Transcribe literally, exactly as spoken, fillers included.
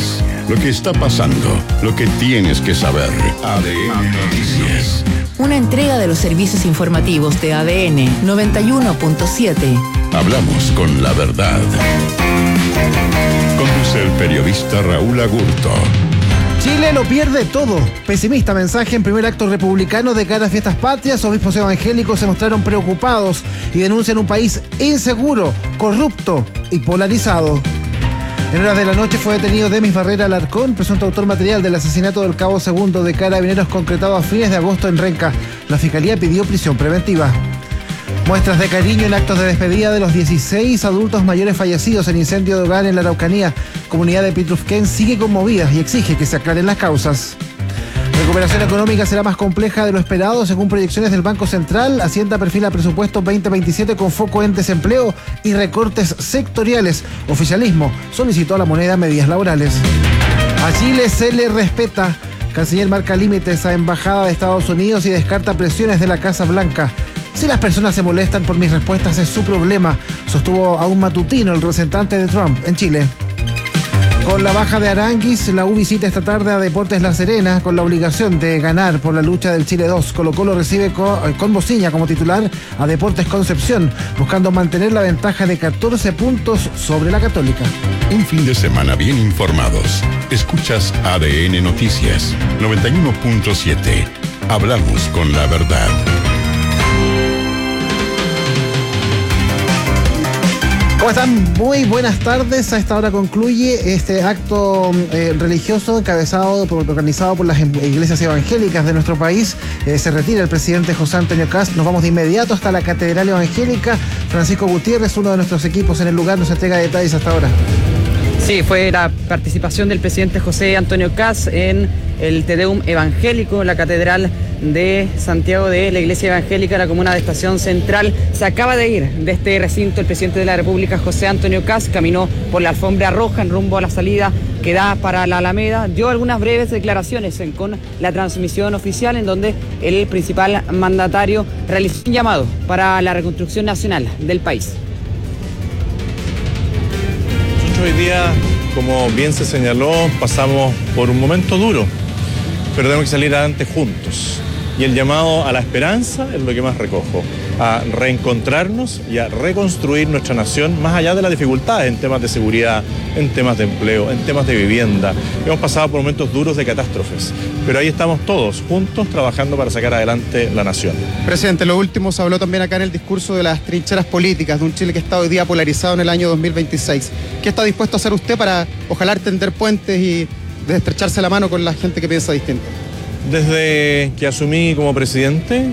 Noticias. Lo que está pasando, lo que tienes que saber. A D N Noticias. Una entrega de los servicios informativos de A D N noventa y uno punto siete. Hablamos con la verdad. Conduce el periodista Raúl Agurto. Chile lo pierde todo. Pesimista mensaje en primer acto republicano de cara a fiestas patrias. Obispos evangélicos se mostraron preocupados y denuncian un país inseguro, corrupto y polarizado. En horas de la noche fue detenido Demis Barrera Alarcón, presunto autor material del asesinato del cabo segundo de Carabineros concretado a fines de agosto en Renca. La Fiscalía pidió prisión preventiva. Muestras de cariño en actos de despedida de los dieciséis adultos mayores fallecidos en incendio de hogar en la Araucanía. Comunidad de Pitrufquén sigue conmovida y exige que se aclaren las causas. Recuperación económica será más compleja de lo esperado según proyecciones del Banco Central. Hacienda perfila presupuesto veinte veintisiete con foco en desempleo y recortes sectoriales. Oficialismo solicitó a la moneda medidas laborales. A Chile se le respeta. Canciller marca límites a Embajada de Estados Unidos y descarta presiones de la Casa Blanca. Si las personas se molestan por mis respuestas es su problema, sostuvo a un matutino el representante de Trump en Chile. Con la baja de Aranguis, la U visita esta tarde a Deportes La Serena con la obligación de ganar por la lucha del Chile dos. Colo-Colo recibe con, con Bociña como titular a Deportes Concepción, buscando mantener la ventaja de catorce puntos sobre la Católica. Un fin de semana bien informados. Escuchas A D N Noticias noventa y uno punto siete. Hablamos con la verdad. ¿Cómo están? Muy buenas tardes. A esta hora concluye este acto eh, religioso encabezado, por, organizado por las iglesias evangélicas de nuestro país. Eh, se retira el presidente José Antonio Kast. Nos vamos de inmediato hasta la Catedral Evangélica. Francisco Gutiérrez, uno de nuestros equipos en el lugar, nos entrega detalles hasta ahora. Sí, fue la participación del presidente José Antonio Kast en el Te Deum evangélico en la Catedral de Santiago de la Iglesia Evangélica, la comuna de Estación Central. Se acaba de ir de este recinto el presidente de la República, José Antonio Kast, caminó por la alfombra roja en rumbo a la salida que da para la Alameda, dio algunas breves declaraciones en, con la transmisión oficial en donde el principal mandatario realizó un llamado para la reconstrucción nacional del país. Hoy día, como bien se señaló, pasamos por un momento duro, pero tenemos que salir adelante juntos. Y el llamado a la esperanza es lo que más recojo, a reencontrarnos y a reconstruir nuestra nación más allá de las dificultades en temas de seguridad, en temas de empleo, en temas de vivienda. Hemos pasado por momentos duros de catástrofes, pero ahí estamos todos juntos trabajando para sacar adelante la nación. Presidente, lo último se habló también acá en el discurso de las trincheras políticas, de un Chile que está hoy día polarizado en el año dos mil veintiséis. ¿Qué está dispuesto a hacer usted para ojalá tender puentes y de estrecharse la mano con la gente que piensa distinto? Desde que asumí como presidente,